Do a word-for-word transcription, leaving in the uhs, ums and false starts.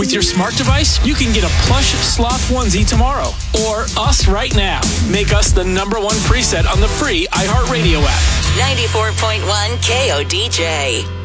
With your smart device, you can get a plush sloth onesie tomorrow. Or us right now. Make us the number one preset on the free iHeartRadio app. ninety-four point one K O D J.